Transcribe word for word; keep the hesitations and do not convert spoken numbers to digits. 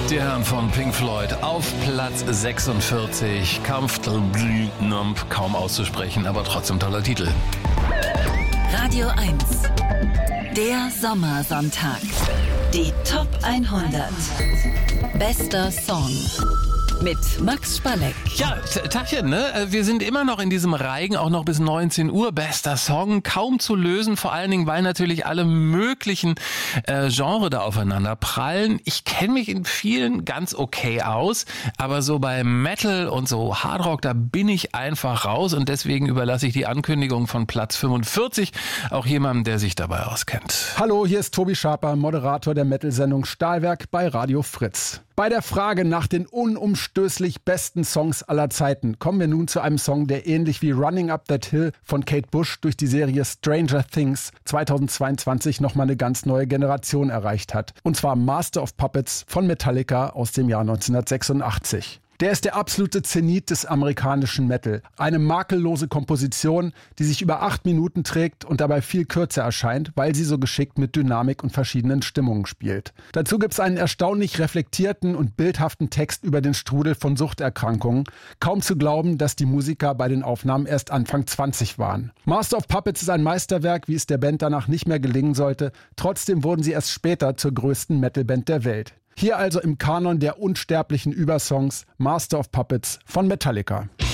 Die Herren von Pink Floyd auf Platz sechsundvierzig. Comfortably Numb, kaum auszusprechen, aber trotzdem toller Titel. Radio eins. Der Sommersonntag. Die Top hundert. Bester Song. Mit Max Spalleck. Ja, Tachchen, ne? Wir sind immer noch in diesem Reigen, auch noch bis neunzehn Uhr. Bester Song, kaum zu lösen, vor allen Dingen, weil natürlich alle möglichen äh, Genres da aufeinander prallen. Ich kenne mich in vielen ganz okay aus, aber so bei Metal und so Hardrock, da bin ich einfach raus und deswegen überlasse ich die Ankündigung von Platz fünfundvierzig auch jemandem, der sich dabei auskennt. Hallo, hier ist Tobi Schaper, Moderator der Metal-Sendung Stahlwerk bei Radio Fritz. Bei der Frage nach den unumstößlich besten Songs aller Zeiten kommen wir nun zu einem Song, der ähnlich wie Running Up That Hill von Kate Bush durch die Serie Stranger Things zweitausendzweiundzwanzig nochmal eine ganz neue Generation erreicht hat. Und zwar Master of Puppets von Metallica aus dem Jahr neunzehnhundertsechsundachtzig. Der ist der absolute Zenit des amerikanischen Metal. Eine makellose Komposition, die sich über acht Minuten trägt und dabei viel kürzer erscheint, weil sie so geschickt mit Dynamik und verschiedenen Stimmungen spielt. Dazu gibt's einen erstaunlich reflektierten und bildhaften Text über den Strudel von Suchterkrankungen. Kaum zu glauben, dass die Musiker bei den Aufnahmen erst Anfang zwanzig waren. Master of Puppets ist ein Meisterwerk, wie es der Band danach nicht mehr gelingen sollte. Trotzdem wurden sie erst später zur größten Metalband der Welt. Hier also im Kanon der unsterblichen Übersongs Master of Puppets von Metallica.